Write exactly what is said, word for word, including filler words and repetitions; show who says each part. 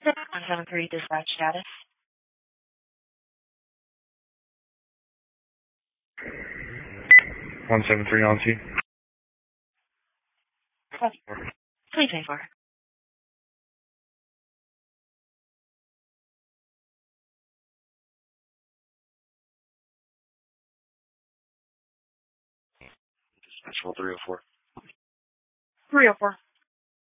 Speaker 1: one seven three dispatch status.
Speaker 2: one seven three on to you.
Speaker 1: twenty twenty-four.
Speaker 2: Dispatch three oh four.
Speaker 1: three oh four.